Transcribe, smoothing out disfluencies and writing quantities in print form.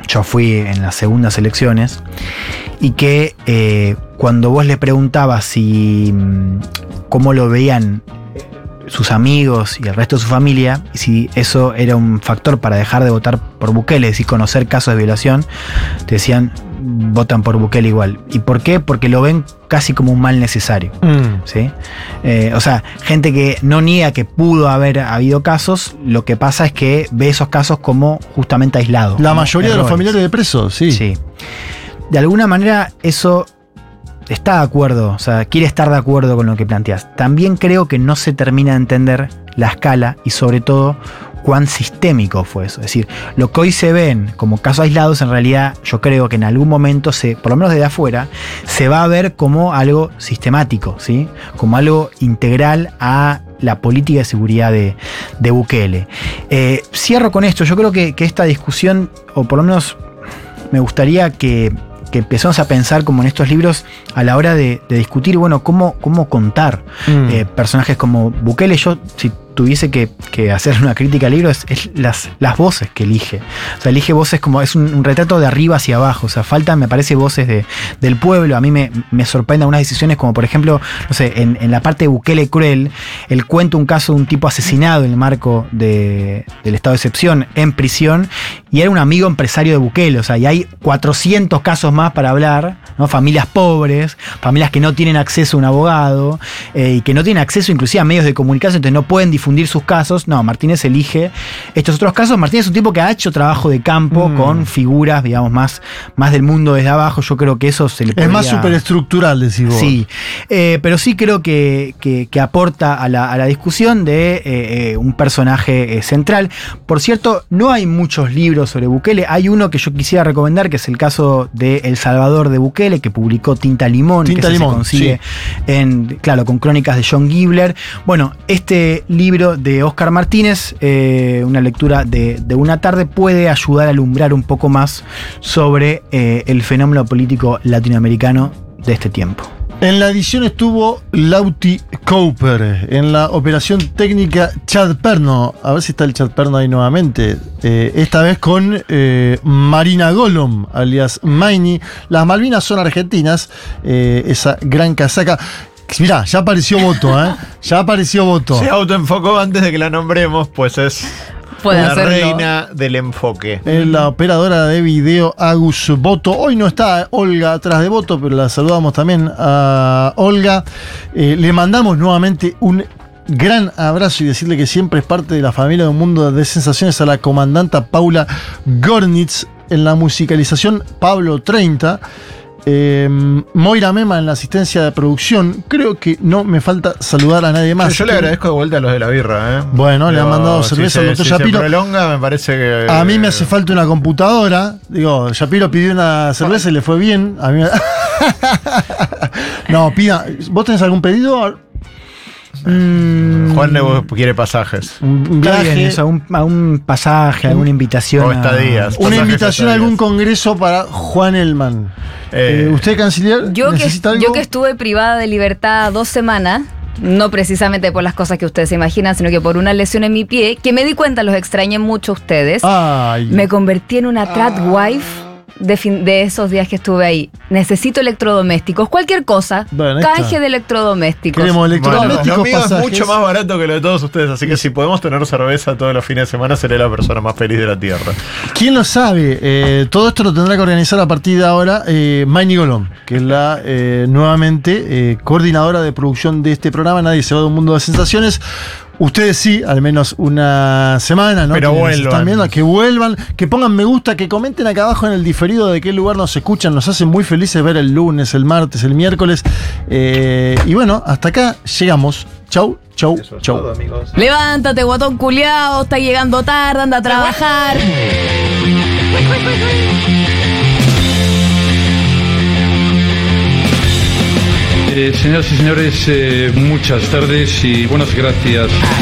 yo fui en las segundas elecciones, y que cuando vos le preguntabas si cómo lo veían sus amigos y el resto de su familia, y si eso era un factor para dejar de votar por Bukele, y conocer casos de violación, te decían, votan por Bukele igual. ¿Y por qué? Porque lo ven casi como un mal necesario. ¿Sí? O sea, gente que no niega que pudo haber habido casos, lo que pasa es que ve esos casos como justamente aislados. La mayoría de los familiares de presos, sí. Sí. De alguna manera eso está de acuerdo, o sea, quiere estar de acuerdo con lo que planteas. También creo que no se termina de entender la escala y sobre todo cuán sistémico fue eso. Es decir, lo que hoy se ven como casos aislados, en realidad yo creo que en algún momento, por lo menos desde afuera, se va a ver como algo sistemático, ¿sí? Como algo integral a la política de seguridad de Bukele. Cierro con esto. Yo creo que esta discusión, o por lo menos me gustaría que empezamos a pensar como en estos libros a la hora de discutir, bueno, cómo contar personajes como Bukele. Yo, si tuviese que hacer una crítica al libro, es las voces que elige. O sea, elige voces como, es un retrato de arriba hacia abajo. O sea, faltan, me parece, voces del pueblo. A mí me sorprenden algunas decisiones, como por ejemplo, no sé, en la parte de Bukele cruel, él cuenta un caso de un tipo asesinado en el marco del estado de excepción, en prisión, y era un amigo empresario de Bukele. O sea, y hay 400 casos más para hablar, ¿no? Familias pobres, familias que no tienen acceso a un abogado, y que no tienen acceso inclusive a medios de comunicación, entonces no pueden difundir sus casos. No, Martínez elige estos otros casos. Martínez es un tipo que ha hecho trabajo de campo con figuras, digamos, más del mundo desde abajo. Yo creo que eso se le podría... Es más superestructural, decís vos. Sí, pero sí creo que aporta a la discusión de un personaje central. Por cierto, no hay muchos libros sobre Bukele. Hay uno que yo quisiera recomendar, que es el caso de El Salvador de Bukele, que publicó Tinta Limón, que se consigue con crónicas de John Gibler. Bueno, este libro de Óscar Martínez, una lectura de una tarde, puede ayudar a alumbrar un poco más sobre el fenómeno político latinoamericano de este tiempo. En la edición estuvo Lauti Cooper, en la operación técnica Chad Perno. A ver si está el Chad Perno ahí nuevamente. Esta vez con Marina Golom, alias Maini. Las Malvinas son argentinas, esa gran casaca. Mirá, ya apareció Voto, ¿eh? Ya apareció Voto. Se autoenfocó antes de que la nombremos, pues es la reina del enfoque. Es la operadora de video Agus Voto. Hoy no está Olga atrás de Voto, pero la saludamos también a Olga. Le mandamos nuevamente un gran abrazo y decirle que siempre es parte de la familia de Un Mundo de Sensaciones a la comandanta Paula Gornitz. En la musicalización, Pablo 30. Moira Mema en la asistencia de producción. Creo que no me falta saludar a nadie más. Yo le agradezco de vuelta a los de la birra, Bueno, le han mandado cerveza al doctor Shapiro. Se prolonga, me parece que... A mí me hace falta una computadora. Digo, Shapiro pidió una cerveza y le fue bien. A mí No, pida. ¿Vos tenés algún pedido? Juan quiere pasajes. Un viaje, a un pasaje, alguna invitación. O estadías. Una invitación a algún congreso para Juan Elman. ¿Usted, canciller, necesita algo? Yo que estuve privada de libertad 2 semanas, no precisamente por las cosas que ustedes se imaginan, sino que por una lesión en mi pie, que me di cuenta, los extrañé mucho a ustedes. Me convertí en una tradwife de esos días que estuve ahí. Necesito electrodomésticos, cualquier cosa. Canje de electrodomésticos. Queremos electrodomésticos. Lo mío es mucho más barato que lo de todos ustedes, así que si podemos tener cerveza todos los fines de semana, seré la persona más feliz de la tierra. ¿Quién lo sabe? Todo esto lo tendrá que organizar a partir de ahora Maini Golom, que es la nuevamente coordinadora de producción de este programa. Nadie se va de Un Mundo de Sensaciones. Ustedes sí, al menos una semana, ¿no? Pero vuelvan. Están viendo, que vuelvan, que pongan me gusta, que comenten acá abajo en el diferido de qué lugar nos escuchan. Nos hace muy felices ver el lunes, el martes, el miércoles. Y bueno, hasta acá llegamos. Chau. Todo, amigos. Levántate, guatón culiao, está llegando tarde, anda a trabajar. Señoras y señores, muchas tardes y buenas gracias.